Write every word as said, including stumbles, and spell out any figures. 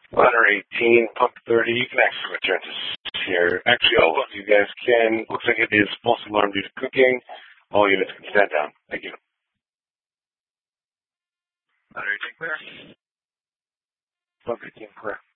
Ladder eighteen, pump thirty, you can actually return to here. Actually, all of you guys can. Looks like it is false alarm due to cooking. All units can stand down. Thank you. Ladder eighteen clear. Pump eighteen clear.